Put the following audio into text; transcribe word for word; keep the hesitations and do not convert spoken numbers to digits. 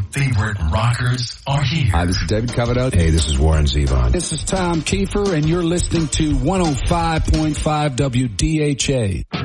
favorite rockers are here. Hi, this is David Coverdale. Hey, this is Warren Zevon. This is Tom Kiefer, and you're listening to one oh five point five W D H A.